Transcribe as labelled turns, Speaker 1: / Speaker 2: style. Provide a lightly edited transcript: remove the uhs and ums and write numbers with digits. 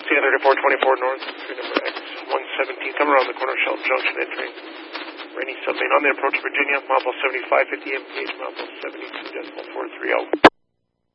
Speaker 1: Standard 424 North, train number X117, come around the corner, Shelton Junction, entering Rainy sublane on the approach to Virginia, mile 7550 MPH, mile 72.43 out.